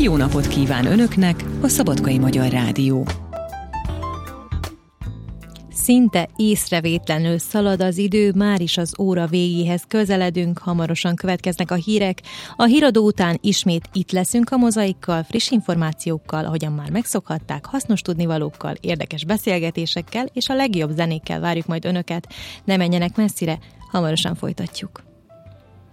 Jó napot kíván Önöknek a Szabadkai Magyar Rádió. Szinte észrevétlenül szalad az idő, már is az óra végéhez közeledünk, hamarosan következnek a hírek. A híradó után ismét itt leszünk a Mozaikkal, friss információkkal, ahogyan már megszokhatták, hasznos tudnivalókkal, érdekes beszélgetésekkel és a legjobb zenékkel várjuk majd Önöket. Ne menjenek messzire, hamarosan folytatjuk.